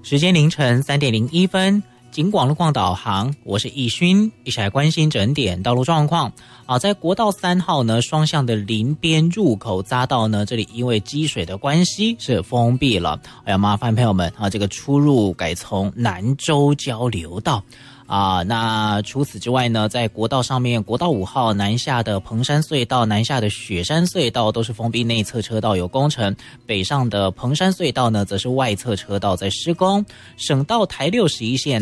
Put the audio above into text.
时间凌晨3:01，警广路况导航，我是易勋，一起来关心整点道路状况。在国道3号呢，双向的林边入口匝道呢，这里因为积水的关系是封闭了，要麻烦朋友们这个出入改从南州交流道。那除此之外呢，在国道上面，国道5号南下的彭山隧道、南下的雪山隧道都是封闭，内侧车道有工程，北上的彭山隧道呢，则是外侧车道在施工。省道台61线